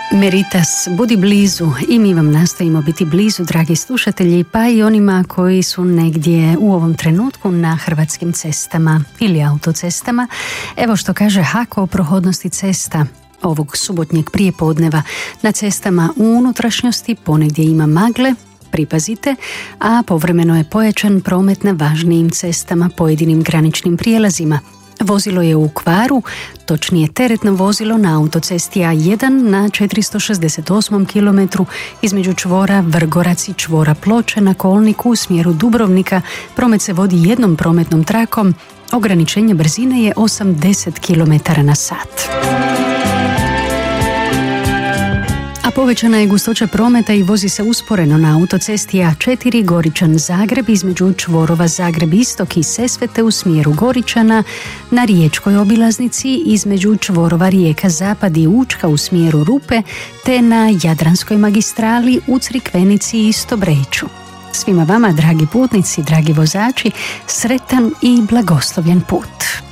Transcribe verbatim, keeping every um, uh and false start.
Meritas, budi blizu, i mi vam nastojimo biti blizu, dragi slušatelji, pa i onima koji su negdje u ovom trenutku na hrvatskim cestama ili autocestama. Evo što kaže Hako o prohodnosti cesta ovog subotnjeg prijepodneva. Na cestama u unutrašnjosti ponegdje ima magle, pripazite, a povremeno je pojačan promet na važnijim cestama, pojedinim graničnim prijelazima. Vozilo je u kvaru, točnije teretno vozilo na autocesti A jedan na četiristo šezdeset osmom kilometru između čvora Vrgorac i čvora Ploče na kolniku u smjeru Dubrovnika. Promet se vodi jednom prometnom trakom, ograničenje brzine je osamdeset kilometara na sat. A povećana je gustoća prometa i vozi se usporeno na autocesti A četiri Goričan-Zagreb između čvorova Zagreb-Istok i Sesvete u smjeru Goričana, na riječkoj obilaznici između čvorova Rijeka-Zapad i Učka u smjeru Rupe, te na Jadranskoj magistrali u Crikvenici i Stobreču. Svima vama, dragi putnici, dragi vozači, sretan i blagoslovljen put.